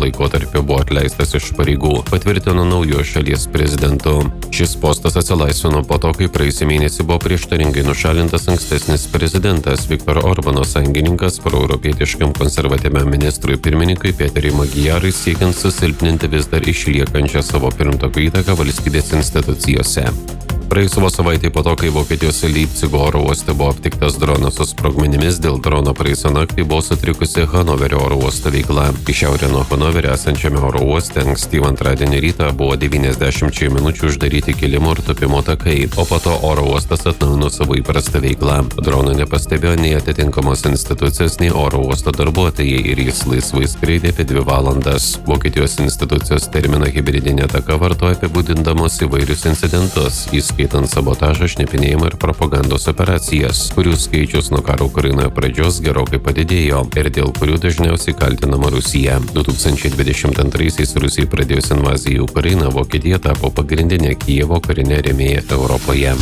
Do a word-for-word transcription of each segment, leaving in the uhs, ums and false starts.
laikotarpiu buvo atleistas iš pareigų, patvirtino naujo šalies prezidentu. Šis postas atsilaisvino po to, kai praėjusį mėnesį buvo prieštaringai nušalintas ankstesnis prezidentas Viktor Orbano sąjungininkas proeuropietiškam konservatyviam ministrui pirmininkui Peteriui Magyarui siekiant susilpninti vis dar išliekančią savo pirmtakų įtaką valstybės institucijose. Praėjusią savaitę po to, kai Vokietijos Leipcigo oro uoste buvo aptiktas dronas su sprogmenimis, dėl drono praėjusią naktį buvo sutrikusi Hanoverio oro uosto veikla. Į šiaurę nuo Hanoverio esančiame oro uoste ankstyvą antradienį rytą buvo devyniasdešimčiai minučių uždaryti kilimo ir tupimo takai, o po to oro uostas atnaujino savo įprastą veiklą. Drono nepastebėjo nei atitinkamos institucijos, nei oro uosto darbuotojai ir jis laisvai skraidė apie dvi valandas. Vokietijos institucijos terminą hibridinė ataka vartoja apibūdindamos įvairius incidentus, įskaitant sabotažą, šnipinėjimą ir propagandos operacijas, kurių skaičius nuo karo Ukrainoje pradžios gerokai padidėjo ir dėl kurių dažniausiai kaltinama Rusija. du tūkstančiai dvidešimt antraisiais Rusijai pradėjus invaziją į Ukrainą, Vokietija tapo pagrindinė Kijevo karinė rėmėja Europoje.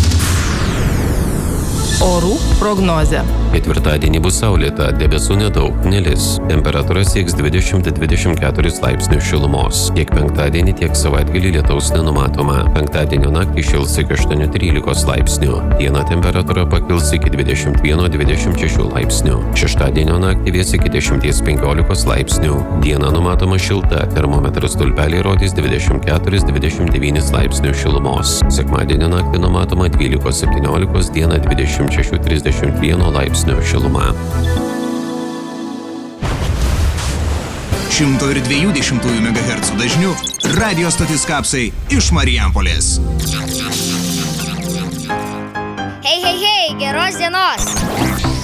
Orų prognozė. Ketvirtadienį bus saulėta, debesų nedaug, nelis. Temperatūra sieks dvidešimt dvidešimt keturis laipsnius šilumos. Tiek penktadienį, tiek savaitgalį lietaus nenumatoma. Penktadienio naktį šils iki aštuonių trylikos laipsnių. Dieną temperatūra pakils iki dvidešimt vieno dvidešimt šešių laipsnių. Šeštadienio naktį vės iki dešimties penkiolikos laipsnių. Diena numatoma šilta, termometro stulpeliai rodys dvidešimt keturis dvidešimt devynis laipsnius šilumos. Sekmadienio naktį numatoma dvylikos septyniolikos, dieną dvidešimt šešių trisdešimt vieno laipsnio šiluma. šimto dviejų dešimtųjų megahercų dažniu radio stotis Kapsai iš Marijampolės. Hei, hei, hei, geros dienos!